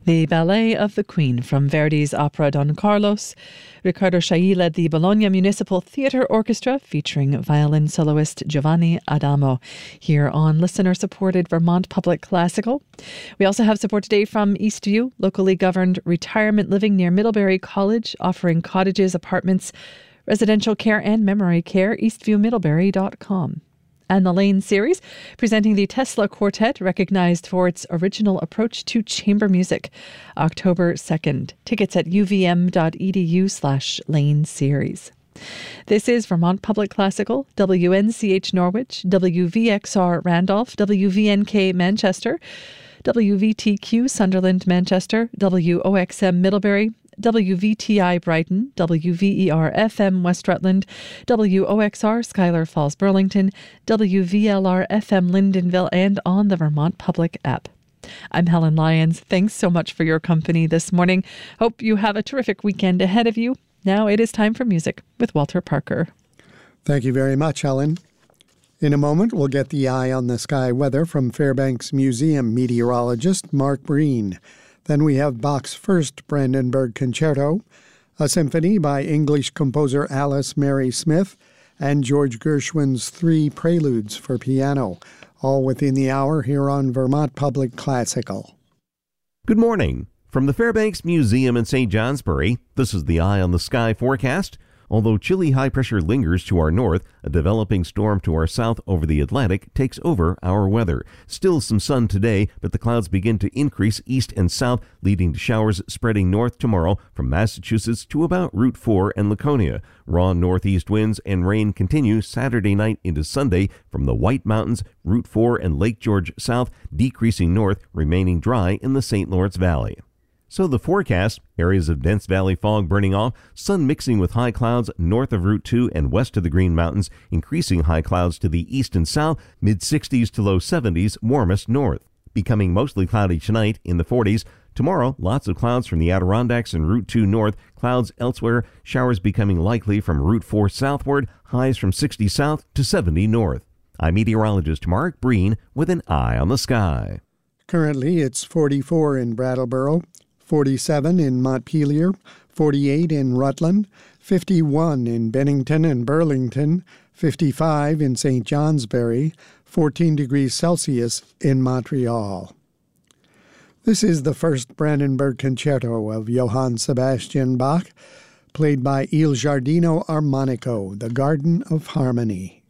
The Ballet of the Queen from Verdi's opera Don Carlos. Riccardo Chailly led the Bologna Municipal Theatre Orchestra featuring violin soloist Giovanni Adamo here on listener-supported Vermont Public Classical. We also have support today from Eastview, locally governed retirement living near Middlebury College, offering cottages, apartments, residential care and memory care, eastviewmiddlebury.com. And the Lane series, presenting the Tesla Quartet, recognized for its original approach to chamber music, October 2nd. Tickets at uvm.edu/Lane series. This is Vermont Public Classical, WNCH Norwich, WVXR Randolph, WVNK Manchester, WVTQ Sunderland Manchester, WOXM Middlebury, WVTI Brighton, WVER FM West Rutland, WOXR Schuyler Falls Burlington, WVLR FM Lyndonville, and on the Vermont Public app. I'm Helen Lyons. Thanks so much for your company this morning. Hope you have a terrific weekend ahead of you. Now it is time for music with Walter Parker. Thank you very much, Helen. In a moment, we'll get the eye on the sky weather from Fairbanks Museum meteorologist Mark Breen. Then we have Bach's first Brandenburg Concerto, a symphony by English composer Alice Mary Smith, and George Gershwin's 3 preludes for piano, all within the hour here on Vermont Public Classical. Good morning. From the Fairbanks Museum in St. Johnsbury, this is the Eye on the Sky forecast. Although chilly high pressure lingers to our north, a developing storm to our south over the Atlantic takes over our weather. Still some sun today, but the clouds begin to increase east and south, leading to showers spreading north tomorrow from Massachusetts to about Route 4 and Laconia. Raw northeast winds and rain continue Saturday night into Sunday from the White Mountains, Route 4 and Lake George south, decreasing north, remaining dry in the St. Lawrence Valley. So the forecast, areas of dense valley fog burning off, sun mixing with high clouds north of Route 2 and west of the Green Mountains, increasing high clouds to the east and south, mid-60s to low 70s, warmest north. Becoming mostly cloudy tonight in the 40s. Tomorrow, lots of clouds from the Adirondacks and Route 2 north, clouds elsewhere, showers becoming likely from Route 4 southward, highs from 60 south to 70 north. I'm meteorologist Mark Breen with an eye on the sky. Currently, it's 44 in Brattleboro, 47 in Montpelier, 48 in Rutland, 51 in Bennington and Burlington, 55 in St. Johnsbury, 14 degrees Celsius in Montreal. This is the first Brandenburg Concerto of Johann Sebastian Bach, played by Il Giardino Armonico, the Garden of Harmony.